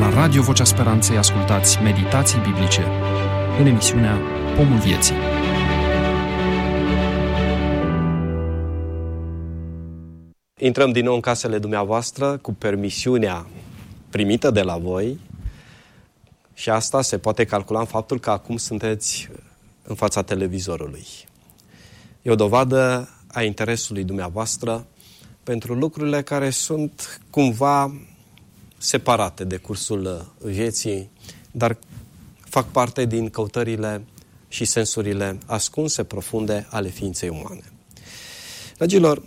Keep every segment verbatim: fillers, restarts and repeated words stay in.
La Radio Vocea Speranței ascultați meditații biblice în emisiunea Pomul Vieții. Intrăm din nou în casele dumneavoastră cu permisiunea primită de la voi și asta se poate calcula în faptul că acum sunteți în fața televizorului. E o dovadă a interesului dumneavoastră pentru lucrurile care sunt cumva separate de cursul vieții, dar fac parte din căutările și sensurile ascunse, profunde ale ființei umane. Dragilor,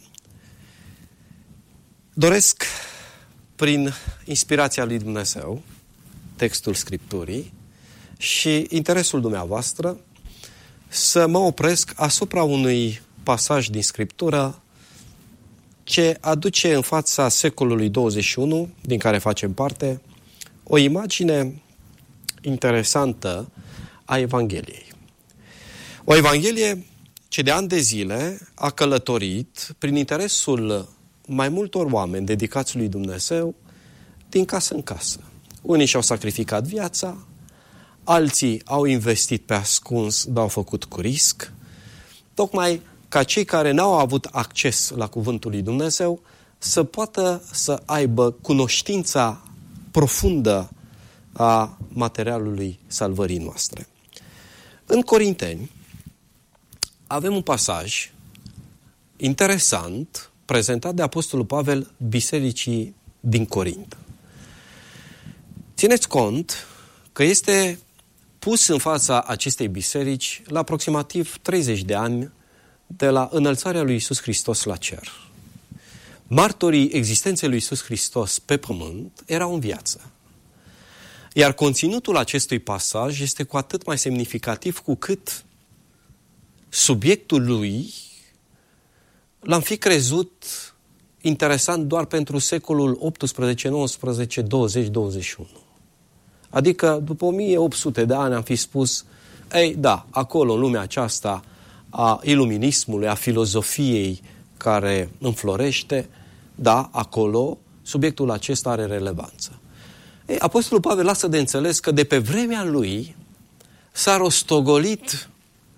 doresc, prin inspirația lui Dumnezeu, textul Scripturii și interesul dumneavoastră, să mă opresc asupra unui pasaj din Scriptură ce aduce în fața secolului douăzeci și unu, din care facem parte, o imagine interesantă a Evangheliei. O Evanghelie ce de ani de zile a călătorit prin interesul mai multor oameni dedicați lui Dumnezeu din casă în casă. Unii și-au sacrificat viața, alții au investit pe ascuns, dar au făcut cu risc, tocmai ca cei care n-au avut acces la cuvântul lui Dumnezeu să poată să aibă cunoștința profundă a materialului salvării noastre. În Corinteni avem un pasaj interesant prezentat de Apostolul Pavel bisericii din Corint. Țineți cont că este pus în fața acestei biserici la aproximativ treizeci de ani de la înălțarea lui Iisus Hristos la cer. Martorii existenței lui Iisus Hristos pe pământ erau în viață. Iar conținutul acestui pasaj este cu atât mai semnificativ cu cât subiectul lui l-am fi crezut interesant doar pentru secolul optsprezece, nouăsprezece, douăzeci, douăzeci și unu. Adică după o mie opt sute de ani am fi spus, ei, da, acolo în lumea aceasta a iluminismului, a filozofiei care înflorește, da, acolo subiectul acesta are relevanță. Ei, Apostolul Pavel lasă de înțeles că de pe vremea lui s-a rostogolit,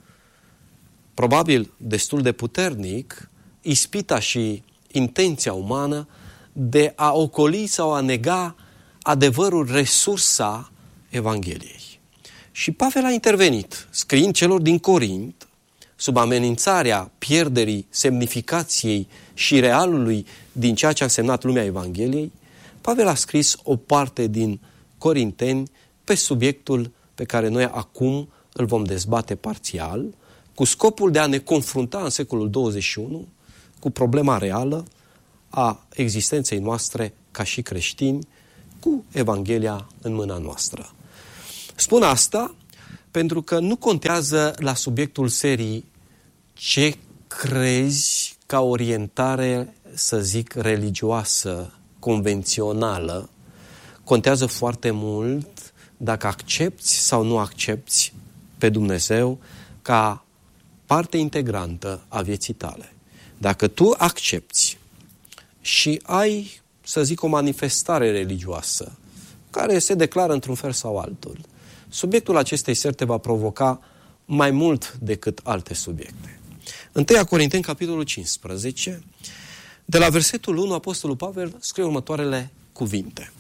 probabil destul de puternic, ispita și intenția umană de a ocoli sau a nega adevărul, resursa Evangheliei. Și Pavel a intervenit, scriind celor din Corint, sub amenințarea pierderii semnificației și realului din ceea ce a însemnat lumea Evangheliei, Pavel a scris o parte din Corinteni pe subiectul pe care noi acum îl vom dezbate parțial, cu scopul de a ne confrunta în secolul douăzeci și unu cu problema reală a existenței noastre ca și creștini, cu Evanghelia în mâna noastră. Spun asta pentru că nu contează la subiectul serii ce crezi ca orientare, să zic, religioasă, convențională. Contează foarte mult dacă accepți sau nu accepți pe Dumnezeu ca parte integrantă a vieții tale. Dacă tu accepți și ai, să zic, o manifestare religioasă care se declară într-un fel sau altul, subiectul acestei seri te va provoca mai mult decât alte subiecte. întâi Corinteni, capitolul cincisprezece, de la versetul unu, Apostolul Pavel scrie următoarele cuvinte.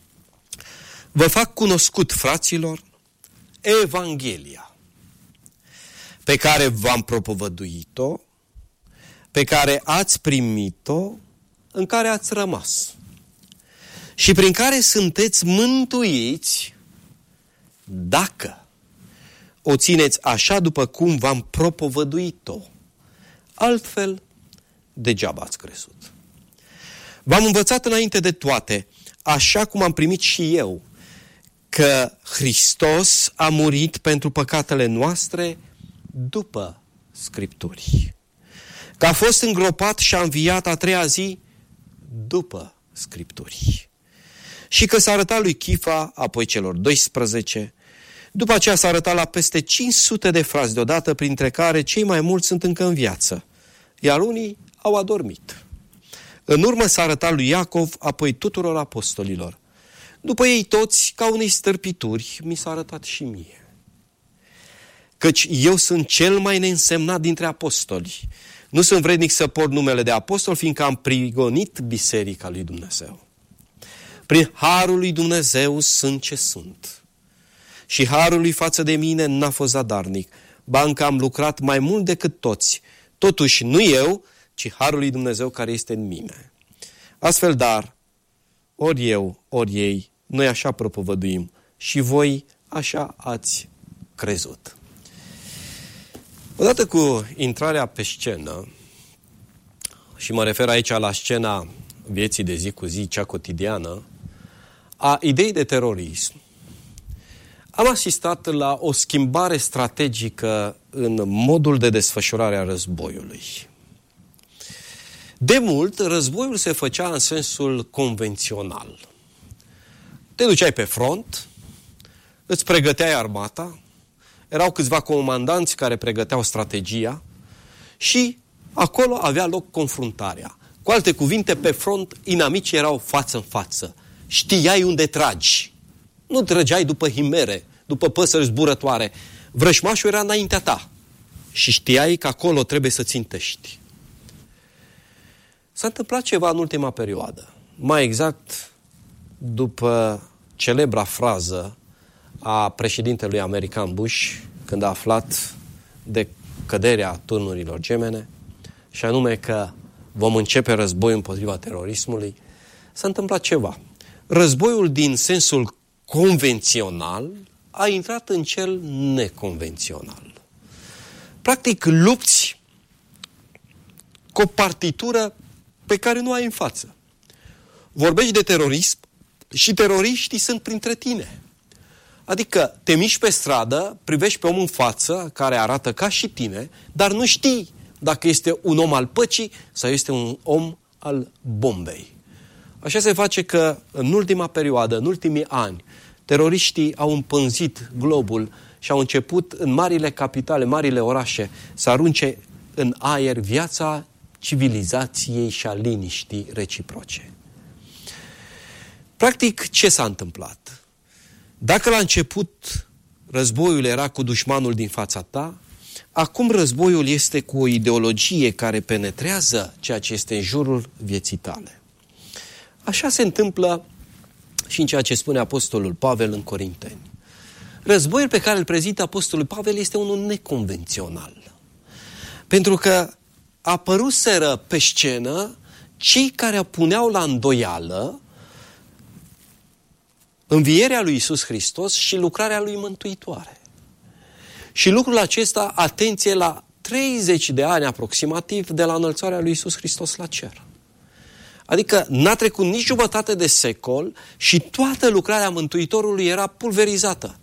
Vă fac cunoscut, fraților, Evanghelia pe care v-am propovăduit-o, pe care ați primit-o, în care ați rămas și prin care sunteți mântuiți dacă o țineți așa după cum v-am propovăduit-o. Altfel, degeaba ați crezut. V-am învățat înainte de toate, așa cum am primit și eu, că Hristos a murit pentru păcatele noastre după Scripturi, că a fost îngropat și a înviat a treia zi după Scripturi și că s-a arătat lui Chifa, apoi celor doisprezece, după aceea s-a arătat la peste cinci sute de frați deodată, printre care cei mai mulți sunt încă în viață, iar unii au adormit. În urmă s-a arătat lui Iacov, apoi tuturor apostolilor. După ei toți, ca unei stârpituri, mi s-a arătat și mie. Căci eu sunt cel mai neînsemnat dintre apostoli. Nu sunt vrednic să port numele de apostol, fiindcă am prigonit biserica lui Dumnezeu. Prin harul lui Dumnezeu sunt ce sunt. Și harul lui față de mine n-a fost zadarnic. Ba încă am lucrat mai mult decât toți. Totuși nu eu, ci harul lui Dumnezeu care este în mine. Astfel, dar, ori eu, ori ei, noi așa propovăduim și voi așa ați crezut. Odată cu intrarea pe scenă, și mă refer aici la scena vieții de zi cu zi, cea cotidiană, a ideii de terorism, am asistat la o schimbare strategică în modul de desfășurare a războiului. De mult, războiul se făcea în sensul convențional. Te duceai pe front, îți pregăteai armata, erau câțiva comandanți care pregăteau strategia și acolo avea loc confruntarea. Cu alte cuvinte, pe front, inamicii erau față în față. Știai unde tragi. Nu trăgeai după himere, după păsări zburătoare. Vrășmașul era înaintea ta și știai că acolo trebuie să țintești. S-a întâmplat ceva în ultima perioadă. Mai exact, după celebra frază a președintelui american Bush, când a aflat de căderea turnurilor gemene, și anume că vom începe război împotriva terorismului, s-a întâmplat ceva. Războiul din sensul convențional a intrat în cel neconvențional. Practic, lupți cu o partitură pe care nu ai în față. Vorbești de terorism și teroriștii sunt printre tine. Adică te miști pe stradă, privești pe om în față, care arată ca și tine, dar nu știi dacă este un om al păcii sau este un om al bombei. Așa se face că în ultima perioadă, în ultimii ani, teroriștii au împânzit globul și au început în marile capitale, marile orașe, să arunce în aer viața civilizației și a liniștii reciproce. Practic, ce s-a întâmplat? Dacă la început războiul era cu dușmanul din fața ta, acum războiul este cu o ideologie care penetrează ceea ce este în jurul vieții tale. Așa se întâmplă și în ceea ce spune Apostolul Pavel în Corinteni. Războiul pe care îl prezintă Apostolul Pavel este unul neconvențional. Pentru că apăruseră pe scenă cei care puneau la îndoială învierea lui Iisus Hristos și lucrarea lui mântuitoare. Și lucrul acesta, atenție, la treizeci de ani aproximativ de la înălțarea lui Iisus Hristos la cer. Adică n-a trecut nici jumătate de secol și toată lucrarea Mântuitorului era pulverizată.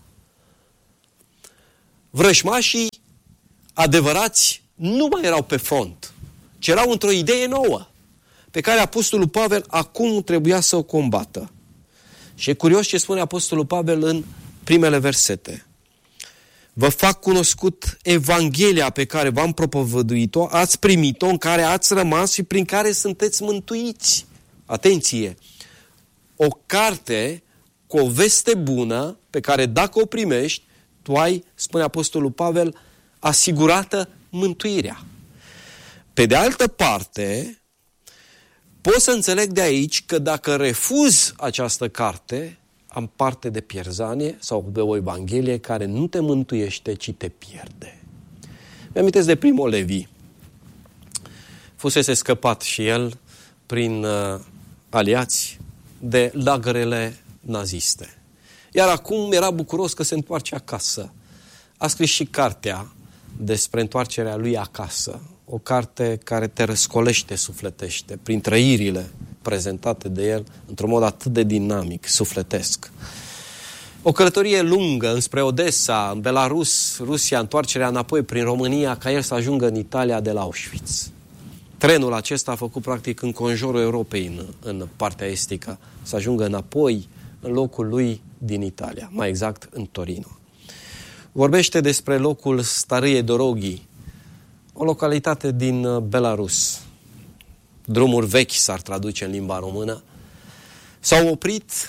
Vrășmașii adevărați nu mai erau pe front, ci erau într-o idee nouă, pe care Apostolul Pavel acum trebuia să o combată. Și e curios ce spune Apostolul Pavel în primele versete. Vă fac cunoscut Evanghelia pe care v-am propovăduit-o, ați primit-o, în care ați rămas și prin care sunteți mântuiți. Atenție! O carte cu o veste bună pe care dacă o primești, tu ai, spune Apostolul Pavel, asigurată mântuirea. Pe de altă parte, pot să înțeleg de aici că dacă refuz această carte, am parte de pierzanie sau de o Evanghelie care nu te mântuiește, ci te pierde. Mi-amintesc de Primo Levi. Fusese scăpat și el prin uh, aliați de lagărele naziste. Iar acum era bucuros că se întoarce acasă. A scris și cartea despre întoarcerea lui acasă. O carte care te răscolește sufletește prin trăirile prezentate de el într-un mod atât de dinamic, sufletesc. O călătorie lungă înspre Odessa, în Belarus, Rusia, întoarcerea înapoi prin România, ca el să ajungă în Italia de la Auschwitz. Trenul acesta a făcut practic înconjurul Europei în, în partea estică, să ajungă înapoi în locul lui din Italia, mai exact în Torino. Vorbește despre locul Starые Dorogi, o localitate din Belarus. Drumuri vechi s-ar traduce în limba română. S-au oprit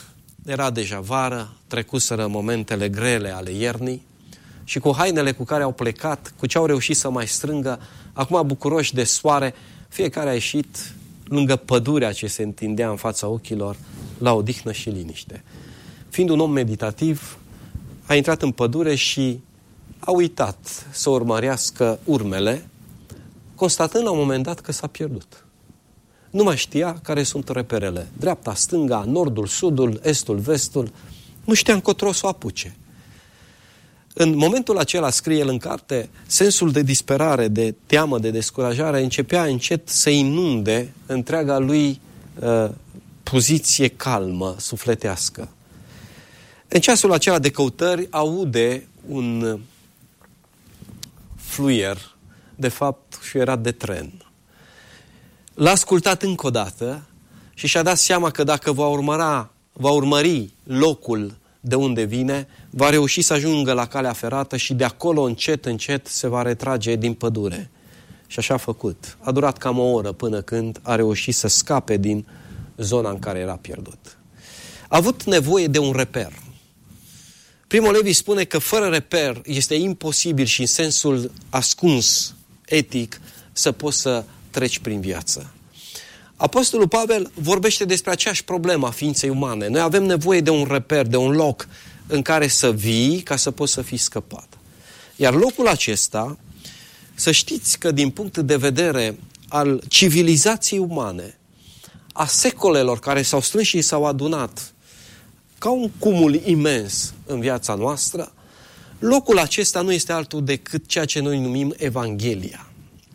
era deja vară, trecuseră momentele grele ale iernii și cu hainele cu care au plecat, cu ce au reușit să mai strângă, acum bucuroși de soare, fiecare a ieșit lângă pădurea ce se întindea în fața ochilor la odihnă și liniște. Fiind un om meditativ, a intrat în pădure și a uitat să urmărească urmele, constatând la un moment dat că s-a pierdut. Nu mai știa care sunt reperele. Dreapta, stânga, nordul, sudul, estul, vestul. Nu știa încotro să o apuce. În momentul acela, scrie el în carte, sensul de disperare, de teamă, de descurajare începea încet să inunde întreaga lui uh, poziție calmă, sufletească. În ceasul acela de căutări aude un fluier, de fapt șuierat de tren. L-a ascultat încă o dată și și-a dat seama că dacă va, urmăra, va urmări locul de unde vine, va reuși să ajungă la calea ferată și de acolo încet, încet se va retrage din pădure. Și așa a făcut. A durat cam o oră până când a reușit să scape din zona în care era pierdut. A avut nevoie de un reper. Primo Levi spune că fără reper este imposibil și în sensul ascuns, etic, să poți să treci prin viață. Apostolul Pavel vorbește despre aceeași problemă a ființei umane. Noi avem nevoie de un reper, de un loc în care să vii ca să poți să fii scăpat. Iar locul acesta, să știți că din punct de vedere al civilizației umane, a secolelor care s-au strâns și s-au adunat ca un cumul imens în viața noastră, locul acesta nu este altul decât ceea ce noi numim Evanghelia.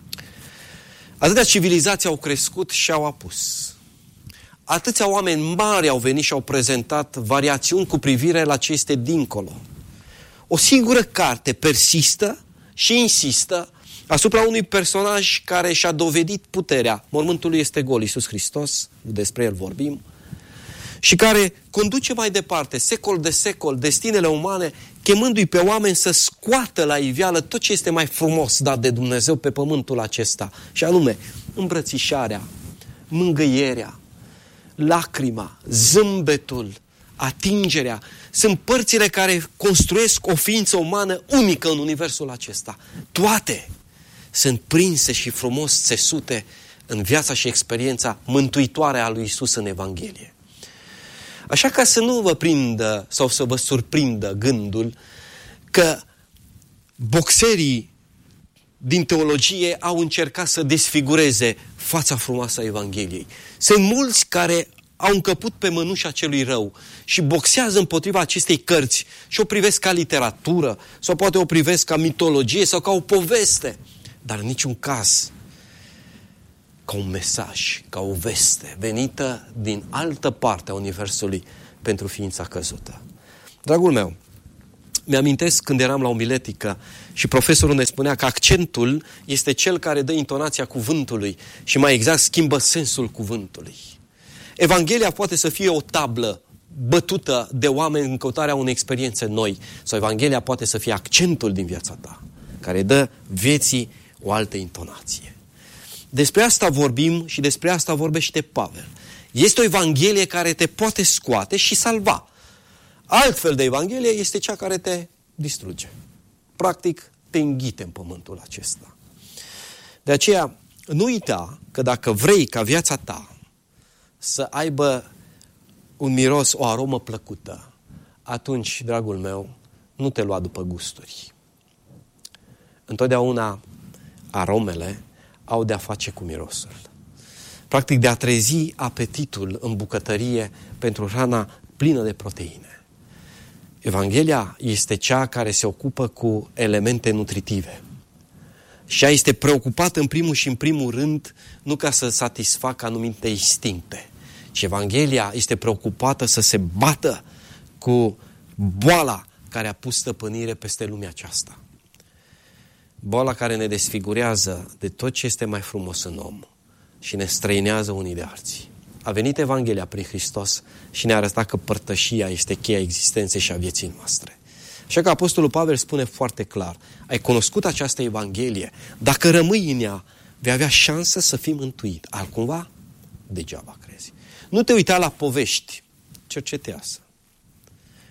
Atâtea civilizații au crescut și au apus. Atâția oameni mari au venit și au prezentat variațiuni cu privire la ce este dincolo. O singură carte persistă și insistă asupra unui personaj care și-a dovedit puterea. Mormântul lui este gol, Iisus Hristos, despre el vorbim, și care conduce mai departe, secol de secol, destinele umane, chemându-i pe oameni să scoată la iveală tot ce este mai frumos dat de Dumnezeu pe pământul acesta. Și anume, îmbrățișarea, mângâierea, lacrima, zâmbetul, atingerea. Sunt părțile care construiesc o ființă umană unică în universul acesta. Toate sunt prinse și frumos țesute în viața și experiența mântuitoare a lui Iisus în Evanghelie. Așa ca să nu vă prindă sau să vă surprindă gândul că boxerii din teologie au încercat să desfigureze fața frumoasă a Evangheliei. Sunt mulți care au încăput pe mănușa celui rău și boxează împotriva acestei cărți și o privesc ca literatură sau poate o privesc ca mitologie sau ca o poveste, dar în niciun caz ca un mesaj, ca o veste venită din altă parte a Universului pentru ființa căzută. Dragul meu, mi-amintesc când eram la omiletică și profesorul ne spunea că accentul este cel care dă intonația cuvântului și mai exact schimbă sensul cuvântului. Evanghelia poate să fie o tablă bătută de oameni în căutarea unei experiențe noi sau Evanghelia poate să fie accentul din viața ta care dă vieții o altă intonație. Despre asta vorbim și despre asta vorbește Pavel. Este o Evanghelie care te poate scoate și salva. Altfel de Evanghelie este cea care te distruge. Practic, te înghite în pământul acesta. De aceea, nu uita că dacă vrei ca viața ta să aibă un miros, o aromă plăcută, atunci, dragul meu, nu te lua după gusturi. Întotdeauna aromele au de-a face cu mirosul. Practic de a trezi apetitul în bucătărie pentru hrana plină de proteine. Evanghelia este cea care se ocupă cu elemente nutritive. Și ea este preocupată în primul și în primul rând nu ca să satisfacă anumite instincte, ci Evanghelia este preocupată să se bată cu boala care a pus stăpânire peste lumea aceasta. Boala care ne desfigurează de tot ce este mai frumos în om și ne străinează unii de alții. A venit Evanghelia prin Hristos și ne-a arătat că părtășia este cheia existenței și a vieții noastre. Așa că Apostolul Pavel spune foarte clar, ai cunoscut această Evanghelie, dacă rămâi în ea, vei avea șansă să fii mântuit. Altcumva, degeaba crezi. Nu te uita la povești, cercetează.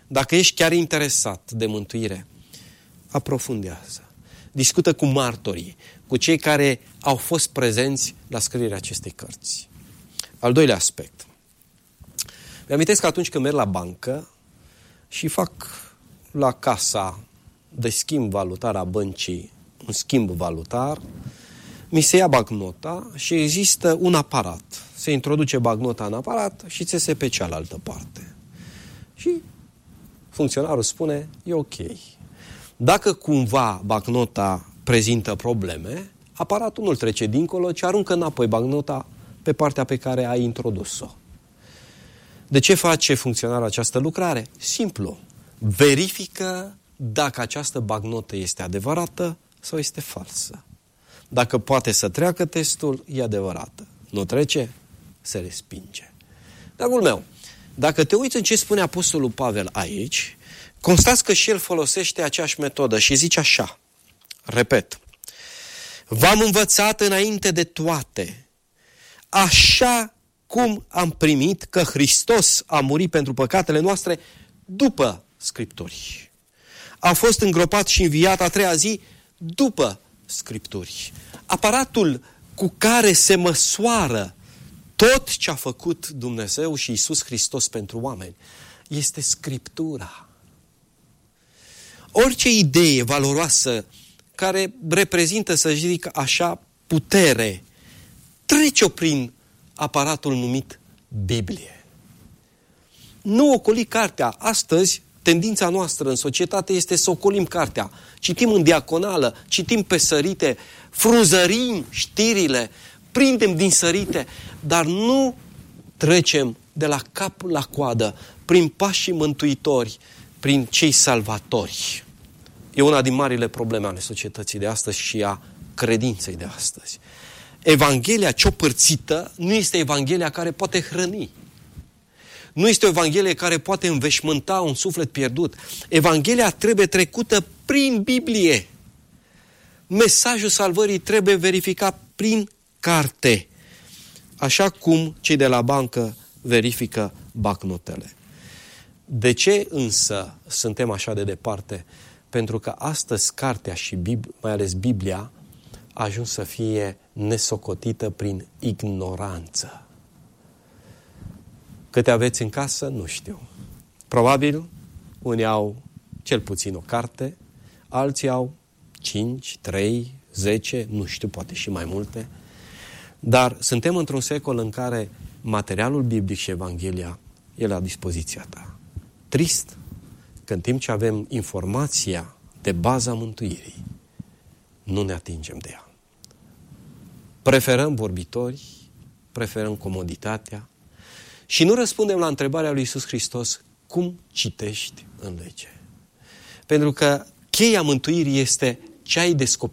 Dacă ești chiar interesat de mântuire, aprofundează. Discută cu martorii, cu cei care au fost prezenți la scrierea acestei cărți. Al doilea aspect. Mi-amintesc că atunci când merg la bancă și fac la casa de schimb valutar a băncii un schimb valutar, mi se ia bancnota și există un aparat. Se introduce bancnota în aparat și ți se pe cealaltă parte. Și funcționarul spune, e ok. Dacă cumva bancnota prezintă probleme, aparatul nu-l trece dincolo, ci aruncă înapoi bancnota pe partea pe care ai introdus-o. De ce face funcționarul această lucrare? Simplu. Verifică dacă această bancnotă este adevărată sau este falsă. Dacă poate să treacă testul, e adevărată. Nu trece, se respinge. Dragul meu, dacă te uiți în ce spune Apostolul Pavel aici, constați că și el folosește aceeași metodă și zice așa, repet, v-am învățat înainte de toate, așa cum am primit că Hristos a murit pentru păcatele noastre după Scripturi. A fost îngropat și înviat a treia zi după Scripturi. Aparatul cu care se măsoară tot ce a făcut Dumnezeu și Iisus Hristos pentru oameni este Scriptura. Orice idee valoroasă care reprezintă, să zic așa, putere, trece-o prin aparatul numit Biblie. Nu ocoli cartea. Astăzi, tendința noastră în societate este să ocolim cartea. Citim în diaconală, citim pe sărite, frunzărim știrile, prindem din sărite, dar nu trecem de la cap la coadă, prin pașii mântuitori, prin cei salvatori. E una din marile probleme ale societății de astăzi și a credinței de astăzi. Evanghelia ciopărțită nu este Evanghelia care poate hrăni. Nu este o Evanghelie care poate înveșmânta un suflet pierdut. Evanghelia trebuie trecută prin Biblie. Mesajul salvării trebuie verificat prin carte. Așa cum cei de la bancă verifică bancnotele. De ce însă suntem așa de departe? Pentru că astăzi cartea și Bib- mai ales Biblia a ajuns să fie nesocotită prin ignoranță. Câte aveți în casă? Nu știu. Probabil unii au cel puțin o carte, alții au cinci, trei, zece, nu știu, poate și mai multe. Dar suntem într-un secol în care materialul biblic și Evanghelia e la dispoziția ta. Trist că în timp ce avem informația de baza mântuirii, nu ne atingem de ea. Preferăm vorbitori, preferăm comoditatea și nu răspundem la întrebarea lui Iisus Hristos, cum citești în lege? Pentru că cheia mântuirii este ce ai descoperit